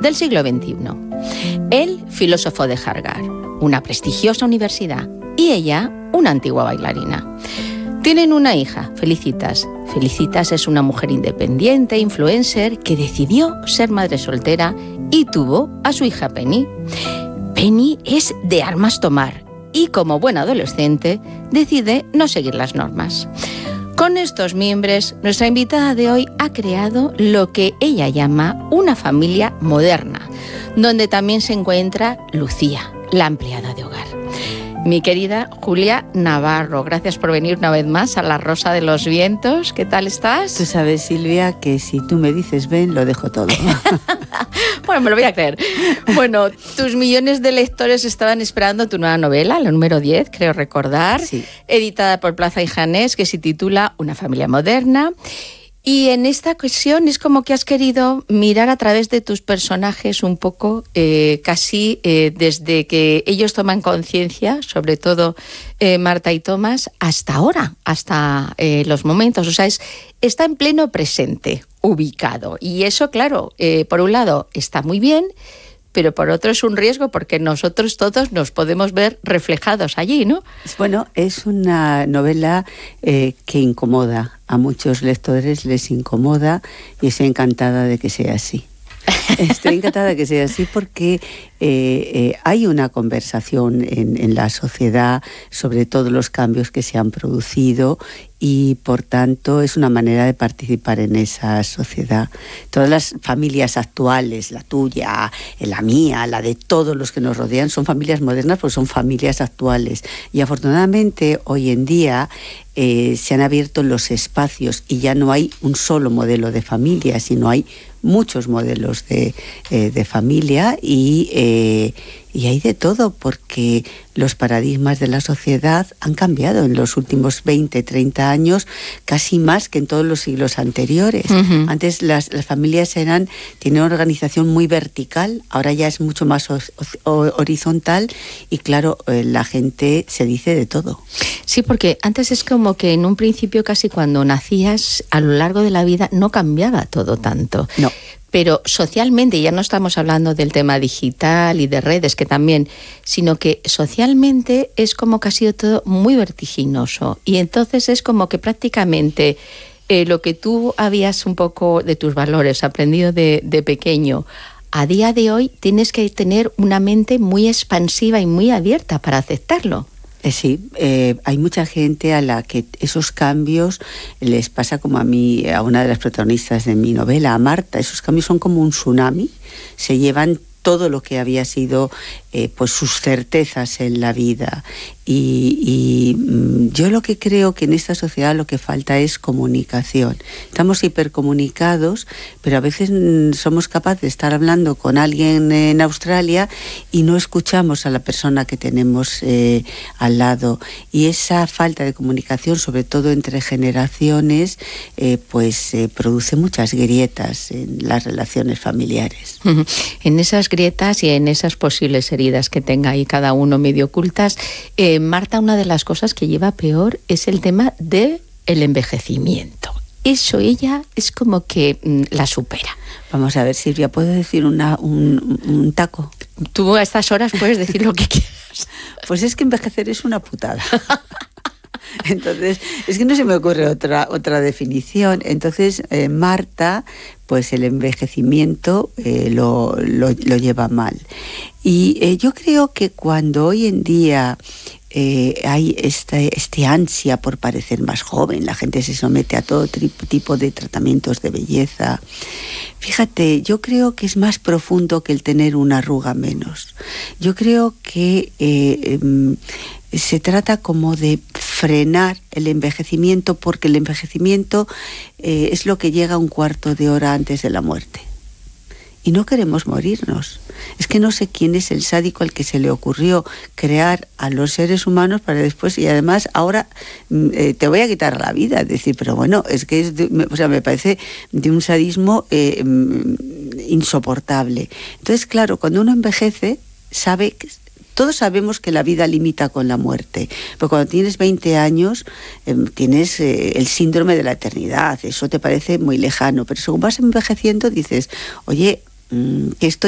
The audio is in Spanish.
del siglo XXI. Él, filósofo de Harvard, una prestigiosa universidad, y ella, una antigua bailarina. Tienen una hija, Felicitas. Felicitas es una mujer independiente, influencer, que decidió ser madre soltera y tuvo a su hija Penny. Penny es de armas tomar y, como buena adolescente, decide no seguir las normas. Con estos mimbres, nuestra invitada de hoy ha creado lo que ella llama una familia moderna, donde también se encuentra Lucía, la empleada de hogar. Mi querida Julia Navarro, gracias por venir una vez más a La Rosa de los Vientos. ¿Qué tal estás? Tú sabes, Silvia, que si tú me dices ven, lo dejo todo. Bueno, me lo voy a creer. Bueno, tus millones de lectores estaban esperando tu nueva novela, la número 10, creo recordar, sí, editada por Plaza y Janés, que se titula Una familia moderna. Y en esta ocasión es como que has querido mirar a través de tus personajes un poco, casi desde que ellos toman conciencia, sobre todo Marta y Tomás, hasta ahora, hasta los momentos. O sea, está en pleno presente, ubicado. Y eso, claro, por un lado está muy bien, pero por otro es un riesgo porque nosotros todos nos podemos ver reflejados allí, ¿no? Bueno, es una novela que incomoda. A muchos lectores les incomoda y estoy encantada de que sea así. Estoy encantada de que sea así porque hay una conversación en la sociedad sobre todos los cambios que se han producido y, por tanto, es una manera de participar en esa sociedad. Todas las familias actuales, la tuya, la mía, la de todos los que nos rodean, son familias modernas porque son familias actuales. Y, afortunadamente, hoy en día se han abierto los espacios y ya no hay un solo modelo de familia, sino hay muchos modelos de familia y hay de todo porque los paradigmas de la sociedad han cambiado en los últimos 20, 30 años, casi más que en todos los siglos anteriores. Uh-huh. Antes las familias tienen una organización muy vertical, ahora ya es mucho más horizontal y, claro, la gente se dice de todo. Sí, porque antes es como que en un principio casi cuando nacías, a lo largo de la vida no cambiaba todo tanto. No. Pero socialmente, ya no estamos hablando del tema digital y de redes, que también, sino que socialmente es como que ha sido todo muy vertiginoso. Y entonces es como que prácticamente lo que tú habías un poco de tus valores aprendido de pequeño, a día de hoy tienes que tener una mente muy expansiva y muy abierta para aceptarlo. Sí, hay mucha gente a la que esos cambios les pasa como a mí, a una de las protagonistas de mi novela, a Marta. Esos cambios son como un tsunami, se llevan todo lo que había sido pues sus certezas en la vida y yo lo que creo que en esta sociedad lo que falta es comunicación. Estamos hipercomunicados, pero a veces somos capaces de estar hablando con alguien en Australia y no escuchamos a la persona que tenemos al lado, y esa falta de comunicación, sobre todo entre generaciones, produce muchas grietas en las relaciones familiares. En esas grietas y en esas posibles heridas que tenga ahí cada uno medio ocultas, Marta, una de las cosas que lleva peor es el tema del envejecimiento. Eso ella es como que la supera. Vamos a ver, Silvia, ¿puedo decir un taco? Tú a estas horas puedes decir lo que quieras. Pues es que envejecer es una putada. Entonces, es que no se me ocurre otra definición. Entonces, Marta, pues el envejecimiento lo lleva mal. Y yo creo que cuando hoy en día hay este ansia por parecer más joven, la gente se somete a todo tipo de tratamientos de belleza. Fíjate, yo creo que es más profundo que el tener una arruga menos. Yo creo que se trata como de frenar el envejecimiento, porque el envejecimiento es lo que llega un cuarto de hora antes de la muerte. Y no queremos morirnos. Es que no sé quién es el sádico al que se le ocurrió crear a los seres humanos para después, y además ahora te voy a quitar la vida. Es decir, pero bueno, es que me parece de un sadismo insoportable. Entonces, claro, cuando uno envejece, sabe que todos sabemos que la vida limita con la muerte, pero cuando tienes 20 años tienes el síndrome de la eternidad, eso te parece muy lejano, pero según vas envejeciendo dices, oye, que esto